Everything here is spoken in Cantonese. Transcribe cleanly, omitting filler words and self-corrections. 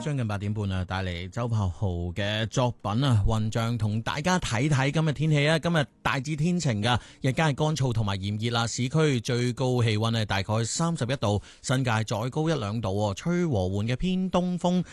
將近8點半啊，帶嚟周柏豪嘅作品啊，混帳同大家睇睇今日天氣啊。今日大致天晴噶，日間係乾燥同埋炎熱啦。市區最高氣溫係大概31度，新界再高1-2度，吹和緩嘅偏東風。